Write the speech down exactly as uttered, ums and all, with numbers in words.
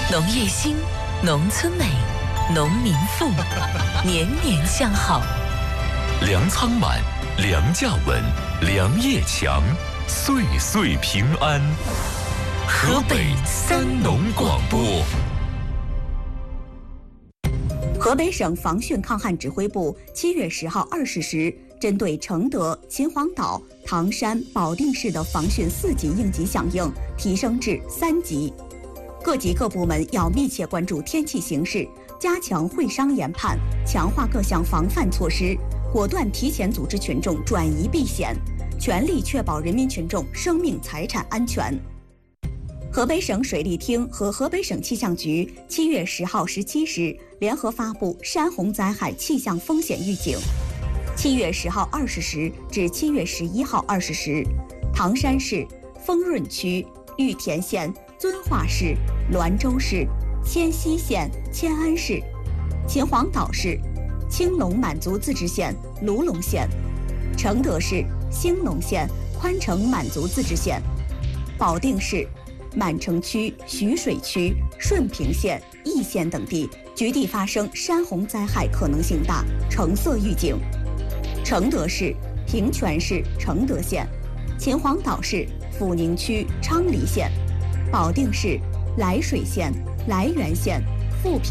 农业兴，农村美，农民富，年年相好。 粮仓满，粮价稳，粮业强，岁岁平安。河北三农广播。 河北省防汛抗旱指挥部七月十号二十时，针对承德、秦皇岛、唐山、保定市的防汛四级应急响应提升至三级。各级各部门要密切关注天气形势，加强会商研判，强化各项防范措施，果断提前组织群众转移避险，全力确保人民群众生命财产安全。河北省水利厅和河北省气象局七月十号十七时联合发布山洪灾害气象风险预警。七月十号二十时至七月十一号二十时，唐山市、丰润区、玉田县、遵化市、滦州市、迁西县、迁安市、秦皇岛市、青龙满族自治县、卢龙县、承德市、兴隆县、宽城满族自治县、保定市、满城区、徐水区、顺平县、义县等地局地发生山洪灾害可能性大，橙色预警。承德市、平泉市、承德县、秦皇岛市、阜宁区、昌黎县、保定市、涞水县、涞源县、富平